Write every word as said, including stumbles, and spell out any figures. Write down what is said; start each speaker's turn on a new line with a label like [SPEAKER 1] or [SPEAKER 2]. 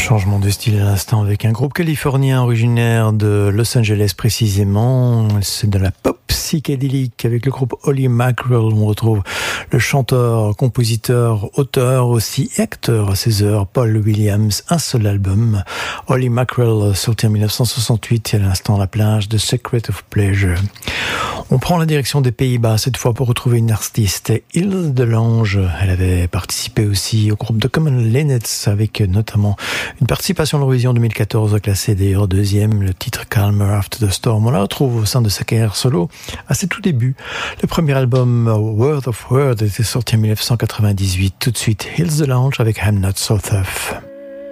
[SPEAKER 1] Changement de style à l'instant avec un groupe californien originaire de Los Angeles précisément. C'est de la pop psychédélique avec le groupe Holy Mackerel. On retrouve le chanteur, compositeur, auteur aussi et acteur à ses heures, Paul Williams. Un seul album, Holy Mackerel, sorti en dix-neuf cent soixante-huit et à l'instant La plage de Secret of Pleasure. On prend la direction des Pays-Bas cette fois pour retrouver une artiste, Hilde de Lange. Elle avait participé aussi au groupe de Common Linnets avec notamment une participation à l'Eurovision deux mille quatorze, classée d'ailleurs deuxième, le titre Calmer After the Storm. On la retrouve au sein de sa carrière solo à ses tout débuts. Le premier album Word of Word était sorti en dix-neuf cent quatre-vingt-dix-huit. Tout de suite, Hilde de Lange avec I'm Not So Tough.